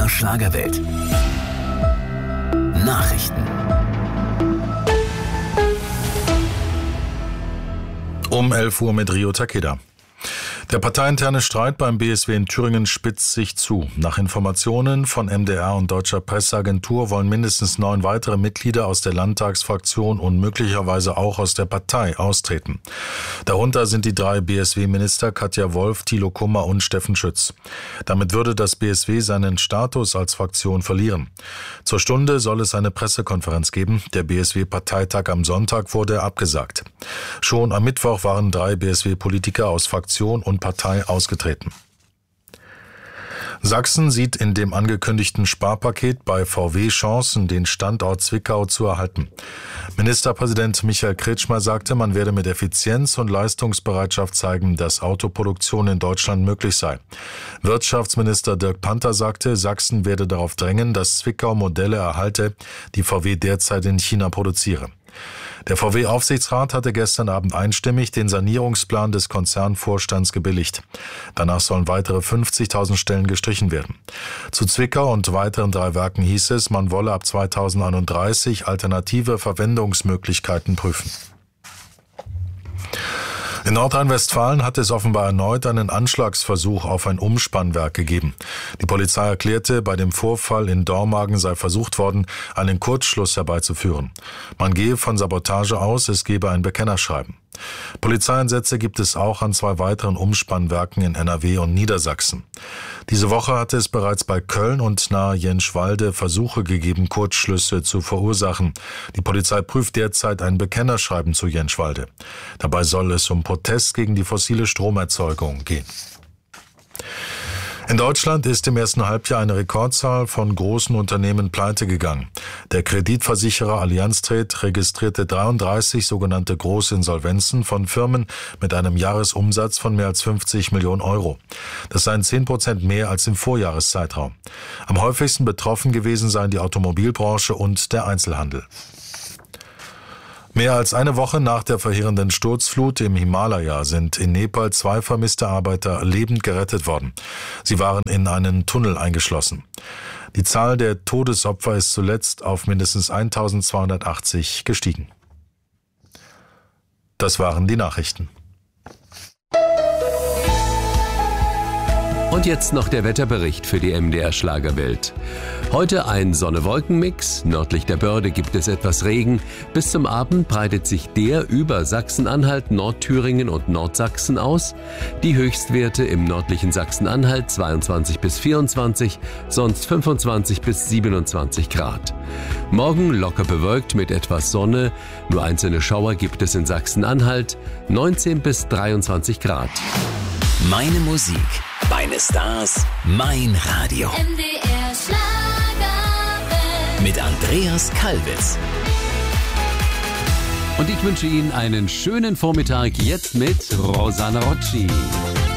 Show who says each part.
Speaker 1: MDR Schlagerwelt. Nachrichten.
Speaker 2: Um 11 Uhr mit Rio Takeda. Der parteiinterne Streit beim BSW in Thüringen spitzt sich zu. Nach Informationen von MDR und Deutscher Presseagentur wollen mindestens 9 weitere Mitglieder aus der Landtagsfraktion und möglicherweise auch aus der Partei austreten. Darunter sind die 3 BSW-Minister Katja Wolf, Thilo Kummer und Steffen Schütz. Damit würde das BSW seinen Status als Fraktion verlieren. Zur Stunde soll es eine Pressekonferenz geben. Der BSW-Parteitag am Sonntag wurde abgesagt. Schon am Mittwoch waren 3 BSW-Politiker aus Fraktion und Partei ausgetreten. Sachsen sieht in dem angekündigten Sparpaket bei VW Chancen, den Standort Zwickau zu erhalten. Ministerpräsident Michael Kretschmer sagte, man werde mit Effizienz und Leistungsbereitschaft zeigen, dass Autoproduktion in Deutschland möglich sei. Wirtschaftsminister Dirk Panther sagte, Sachsen werde darauf drängen, dass Zwickau Modelle erhalte, die VW derzeit in China produziere. Der VW-Aufsichtsrat hatte gestern Abend einstimmig den Sanierungsplan des Konzernvorstands gebilligt. Danach sollen weitere 50.000 Stellen gestrichen werden. Zu Zwickau und weiteren 3 Werken hieß es, man wolle ab 2031 alternative Verwendungsmöglichkeiten prüfen. In Nordrhein-Westfalen hat es offenbar erneut einen Anschlagsversuch auf ein Umspannwerk gegeben. Die Polizei erklärte, bei dem Vorfall in Dormagen sei versucht worden, einen Kurzschluss herbeizuführen. Man gehe von Sabotage aus, es gebe ein Bekennerschreiben. Polizeieinsätze gibt es auch an 2 weiteren Umspannwerken in NRW und Niedersachsen. Diese Woche hatte es bereits bei Köln und nahe Jenschwalde Versuche gegeben, Kurzschlüsse zu verursachen. Die Polizei prüft derzeit ein Bekennerschreiben zu Jenschwalde. Dabei soll es um Protest gegen die fossile Stromerzeugung gehen. In Deutschland ist im ersten Halbjahr eine Rekordzahl von großen Unternehmen pleite gegangen. Der Kreditversicherer Allianz Trade registrierte 33 sogenannte Großinsolvenzen von Firmen mit einem Jahresumsatz von mehr als 50 Millionen Euro. Das seien 10% mehr als im Vorjahreszeitraum. Am häufigsten betroffen gewesen seien die Automobilbranche und der Einzelhandel. Mehr als eine Woche nach der verheerenden Sturzflut im Himalaya sind in Nepal 2 vermisste Arbeiter lebend gerettet worden. Sie waren in einen Tunnel eingeschlossen. Die Zahl der Todesopfer ist zuletzt auf mindestens 1280 gestiegen. Das waren die Nachrichten.
Speaker 3: Und jetzt noch der Wetterbericht für die MDR Schlagerwelt. Heute ein Sonne-Wolken-Mix. Nördlich der Börde gibt es etwas Regen. Bis zum Abend breitet sich der über Sachsen-Anhalt, Nordthüringen und Nordsachsen aus. Die Höchstwerte im nördlichen Sachsen-Anhalt 22 bis 24, sonst 25 bis 27 Grad. Morgen locker bewölkt mit etwas Sonne. Nur einzelne Schauer gibt es in Sachsen-Anhalt. 19 bis 23 Grad.
Speaker 1: Meine Musik, meine Stars, mein Radio.
Speaker 4: MDR Schlagerwelt.
Speaker 1: Mit Andreas Kalbitz.
Speaker 3: Und ich wünsche Ihnen einen schönen Vormittag jetzt mit Rosanna Rocci.